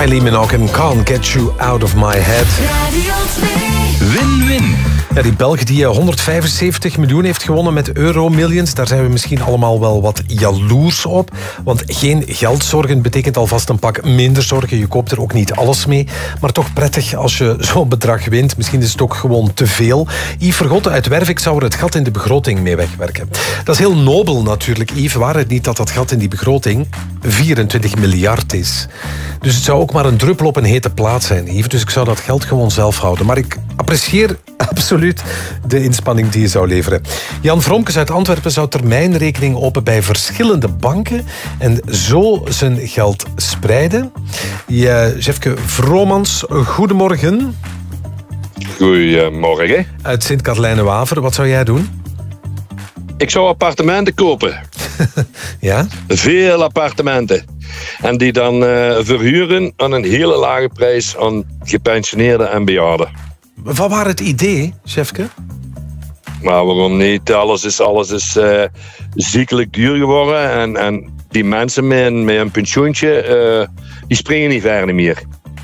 Kylie Minogue, Can't Get You Out of My Head. Win-win. Ja, die Belg die 175 miljoen heeft gewonnen met Euromillions, daar zijn we misschien allemaal wel wat jaloers op. Want geen geldzorgen betekent alvast een pak minder zorgen. Je koopt er ook niet alles mee. Maar toch prettig als je zo'n bedrag wint. Misschien is het ook gewoon te veel. Yves Vergoten uit Wervik zou er het gat in de begroting mee wegwerken. Dat is heel nobel natuurlijk, Yves. Waar het niet dat dat gat in die begroting 24 miljard is. Dus het zou ook maar een druppel op een hete plaat zijn, Yves. Dus ik zou dat geld gewoon zelf houden. Maar ik apprecieer absoluut de inspanning die je zou leveren. Jan Vromkes uit Antwerpen zou termijnrekening open bij verschillende banken en zo zijn geld spreiden. Jefke Vromans, goedemorgen. Goedemorgen. Uit Sint-Katelijne-Waver, wat zou jij doen? Ik zou appartementen kopen. Ja? Veel appartementen. En die dan verhuren aan een hele lage prijs aan gepensioneerden en bejaarden. Wat was het idee, Jefke? Maar waarom niet? Alles is ziekelijk duur geworden. En die mensen met een pensioentje, die springen niet verder meer.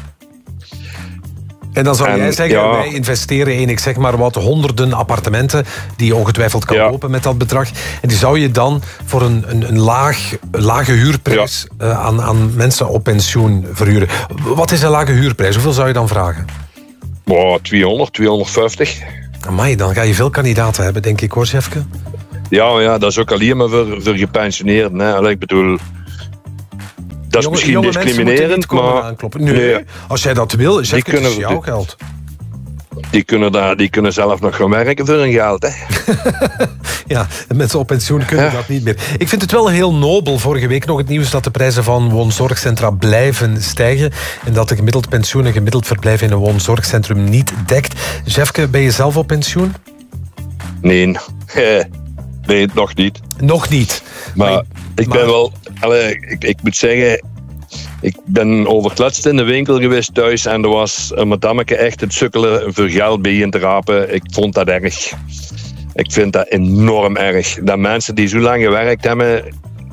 En dan zou jij zeggen, wij investeren in, ik zeg maar wat, honderden appartementen die je ongetwijfeld kan kopen met dat bedrag. En die zou je dan voor een lage huurprijs aan mensen op pensioen verhuren. Wat is een lage huurprijs? Hoeveel zou je dan vragen? 200, 250. Amai, dan ga je veel kandidaten hebben, denk ik hoor, Jefke. Ja, dat is ook alleen maar voor gepensioneerden. Hè. Ik bedoel, dat is misschien discriminerend, maar... Nee, als jij dat wil, Jefke, het is jouw geld. Die kunnen zelf nog gaan werken voor hun geld. Hè. Ja, mensen op pensioen kunnen dat niet meer. Ik vind het wel heel nobel. Vorige week nog het nieuws dat de prijzen van woonzorgcentra blijven stijgen en dat de gemiddeld pensioen een gemiddeld verblijf in een woonzorgcentrum niet dekt. Jefke, ben je zelf op pensioen? Nee, nog niet. Nog niet? Maar ik ben wel... Ik moet zeggen... Ik ben over het laatst in de winkel geweest thuis en er was een madammeke echt het sukkelen voor geld bij in te rapen. Ik vond dat erg. Ik vind dat enorm erg. Dat mensen die zo lang gewerkt hebben,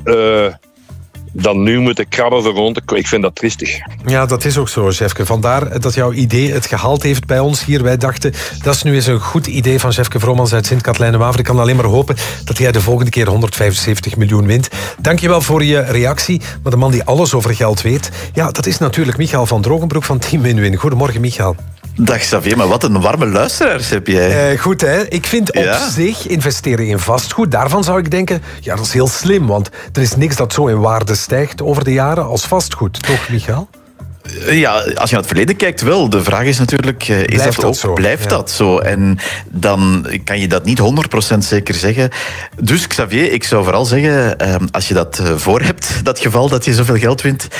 dan nu moeten krabben voor rond. Ik vind dat triestig. Ja, dat is ook zo, Jefke. Vandaar dat jouw idee het gehaald heeft bij ons hier. Wij dachten, dat is nu eens een goed idee van Jefke Vromans uit Sint-Katelijne-Waver. Ik kan alleen maar hopen dat jij de volgende keer 175 miljoen wint. Dankjewel voor je reactie. Maar de man die alles over geld weet, ja, dat is natuurlijk Michael van Drogenbroek van Team Win-Win. Goedemorgen, Michael. Dag Xavier, maar wat een warme luisteraars heb jij. Goed, hè? Ik vind op zich investeren in vastgoed, daarvan zou ik denken, ja, dat is heel slim, want er is niks dat zo in waarde stijgt over de jaren als vastgoed. Toch, Michael? Ja, als je naar het verleden kijkt wel. De vraag is natuurlijk, is dat ook, zo? Blijft dat zo? En dan kan je dat niet 100% zeker zeggen. Dus Xavier, ik zou vooral zeggen, als je dat voor hebt, dat geval dat je zoveel geld wint...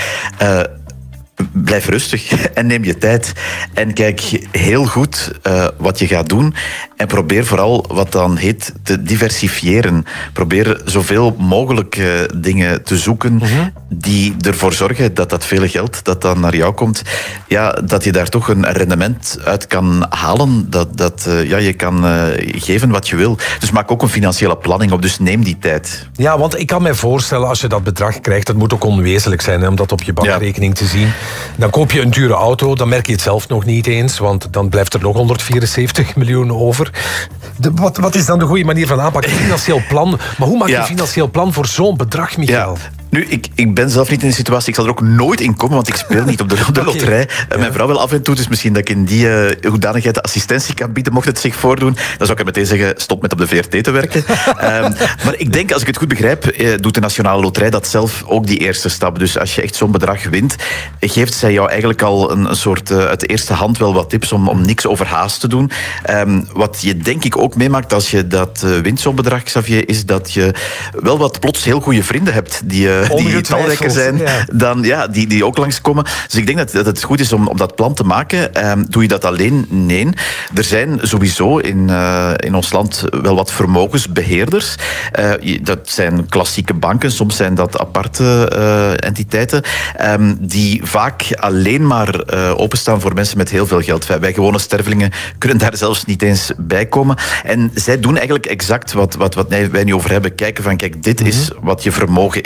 Blijf rustig en neem je tijd. En kijk heel goed wat je gaat doen. En probeer vooral wat dan heet te diversifiëren. Probeer zoveel mogelijk dingen te zoeken die ervoor zorgen dat dat vele geld dat dan naar jou komt, ja, dat je daar toch een rendement uit kan halen. Dat je kan geven wat je wil. Dus maak ook een financiële planning op. Dus neem die tijd. Ja, want ik kan mij voorstellen als je dat bedrag krijgt, dat moet ook onwezenlijk zijn hè, om dat op je bankrekening te zien. Dan koop je een dure auto, dan merk je het zelf nog niet eens, want dan blijft er nog 174 miljoen over. Wat is dan de goede manier van aanpak? Een financieel plan. Maar hoe maak je een financieel plan voor zo'n bedrag, Michael? Ja. Nu, ik ben zelf niet in de situatie, ik zal er ook nooit in komen, want ik speel niet op de loterij. Mijn vrouw wel af en toe, dus misschien dat ik in die hoedanigheid de assistentie kan bieden, mocht het zich voordoen. Dan zou ik er meteen zeggen, stop met op de VRT te werken. Maar ik denk, als ik het goed begrijp, doet de Nationale Loterij dat zelf ook die eerste stap. Dus als je echt zo'n bedrag wint, geeft zij jou eigenlijk al een soort uit de eerste hand wel wat tips om niks overhaast te doen. Wat je denk ik ook meemaakt als je dat wint, zo'n bedrag, Xavier, is dat je wel wat plots heel goede vrienden hebt die talrijker zijn, dan, die ook langskomen. Dus ik denk dat het goed is om dat plan te maken. Doe je dat alleen? Nee. Er zijn sowieso in ons land wel wat vermogensbeheerders. Dat zijn klassieke banken, soms zijn dat aparte entiteiten, die vaak alleen maar openstaan voor mensen met heel veel geld. Wij gewone stervelingen kunnen daar zelfs niet eens bij komen. En zij doen eigenlijk exact wat wij nu over hebben. Kijken van, kijk, dit is wat je vermogen is op dit moment.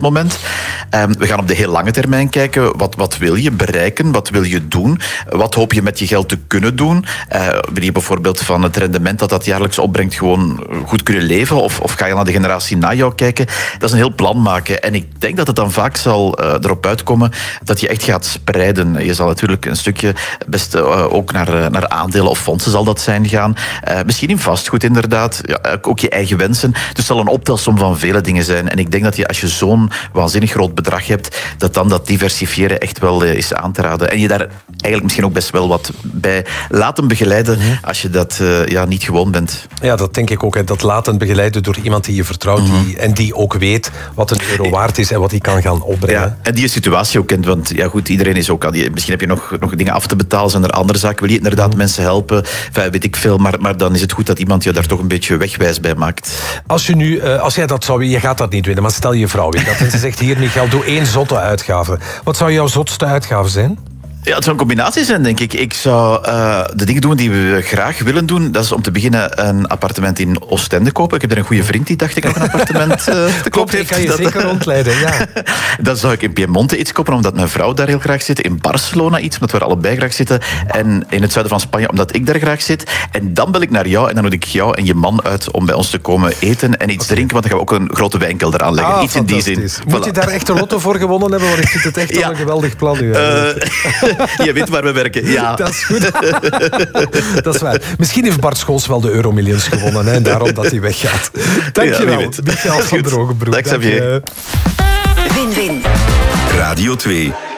moment. We gaan op de heel lange termijn kijken. Wat wil je bereiken? Wat wil je doen? Wat hoop je met je geld te kunnen doen? Wil je bijvoorbeeld van het rendement dat jaarlijks opbrengt gewoon goed kunnen leven? Of ga je naar de generatie na jou kijken? Dat is een heel plan maken. En ik denk dat het dan vaak zal erop uitkomen dat je echt gaat spreiden. Je zal natuurlijk een stukje best ook naar aandelen of fondsen zal dat zijn gaan. Misschien in vastgoed inderdaad. Ja, ook je eigen wensen. Dus het zal een optelsom van vele dingen zijn. En ik denk dat als je zo'n waanzinnig groot bedrag hebt, dat diversifiëren echt wel is aan te raden. En je daar eigenlijk misschien ook best wel wat bij laten begeleiden als je dat niet gewoon bent. Ja, dat denk ik ook. Hè. Dat laten begeleiden door iemand die je vertrouwt en die ook weet wat een euro waard is en wat hij kan gaan opbrengen. Ja, en die je situatie ook kent. Want ja, goed, iedereen is ook... Misschien heb je nog dingen af te betalen, zijn er andere zaken. Wil je inderdaad mensen helpen? Weet ik veel. Maar dan is het goed dat iemand je daar toch een beetje wegwijs bij maakt. Als jij dat zou... Je gaat dat niet winnen, maar stel je vrouw weet dat. En ze zegt, hier Michael, doe 1 zotte uitgave. Wat zou jouw zotste uitgave zijn? Ja, het zou een combinatie zijn, denk ik. Ik zou de dingen doen die we graag willen doen. Dat is om te beginnen een appartement in Oostende kopen. Ik heb er een goede vriend die, dacht ik, nog een appartement te koop heeft. Ik kan je zeker rondleiden, ja. Dan zou ik in Piemonte iets kopen, omdat mijn vrouw daar heel graag zit. In Barcelona iets, omdat we er allebei graag zitten. En in het zuiden van Spanje, omdat ik daar graag zit. En dan bel ik naar jou en dan nodig ik jou en je man uit om bij ons te komen eten en iets drinken, want dan gaan we ook een grote wijnkelder aanleggen. Iets in die zin. Moet je daar echt een lotto voor gewonnen hebben? Want ik vind het echt wel een geweldig plan. Je weet waar we werken, ja. Dat is goed. Dat is waar. Misschien heeft Bart Scholz wel de Euromillions gewonnen, hè, en daarom dat hij weggaat. Dankjewel, Michael van Drogenbroek. Dank je. Win-win. Radio 2.